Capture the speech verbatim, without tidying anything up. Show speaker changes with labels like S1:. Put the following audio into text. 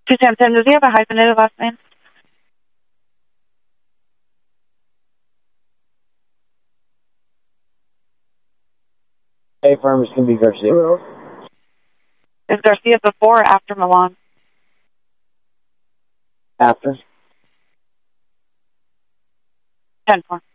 S1: two ten ten, does he have a hyphenated last name?
S2: A firm is going to be Garcia.
S1: Is Garcia before or after Milan?
S2: After.
S1: ten four.